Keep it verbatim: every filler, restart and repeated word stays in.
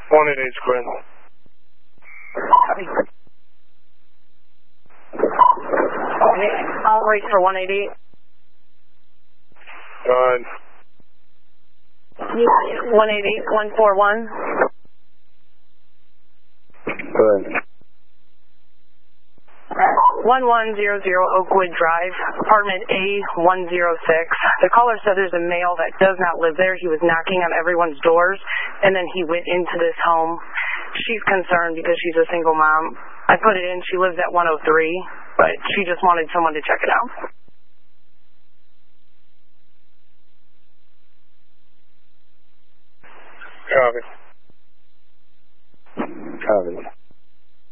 one eight eight squared. I'll wait for one eight eight. Go ahead. one eight eight, one four one. Go ahead. one one zero zero Oakwood Drive, apartment A one oh six. The caller said there's a male that does not live there. He was knocking on everyone's doors, and then he went into this home. She's concerned because she's a single mom. I put it in. She lives at one oh three, but she just wanted someone to check it out. Copy. Copy.